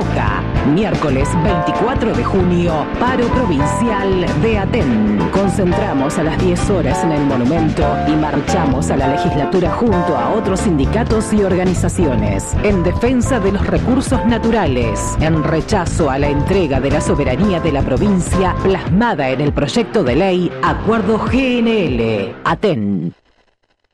convoca. Miércoles 24 de junio, paro provincial de Aten. Concentramos a las 10 horas en el monumento y marchamos a la legislatura junto a otros sindicatos y organizaciones en defensa de los recursos naturales, en rechazo a la entrega de la soberanía de la provincia plasmada en el proyecto de ley Acuerdo GNL. Aten.